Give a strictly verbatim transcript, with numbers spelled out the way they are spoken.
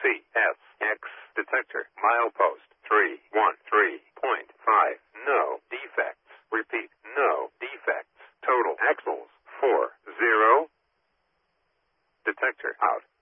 C S X detector milepost three one three point five. No defects. Repeat, no defects. Total axles four zero. Detector out.